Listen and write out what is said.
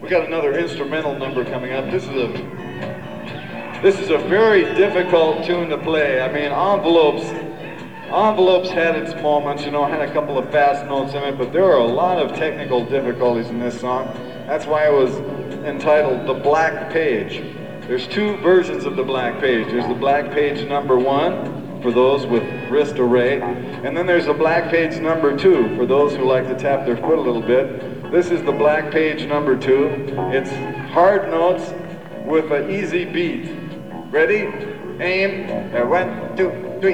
We got another instrumental number coming up. This is a very difficult tune to play. I mean, Envelopes had its moments, you know, had a couple of fast notes in it, but there are a lot of technical difficulties in this song. That's why it was entitled The Black Page. There's two versions of The Black Page. There's the Black Page number 1 for those with wrist array, and then there's the Black Page number 2 for those who like to tap their foot a little bit. This is the Black Page number 2. It's hard notes with an easy beat. Ready? Aim. 1, 2.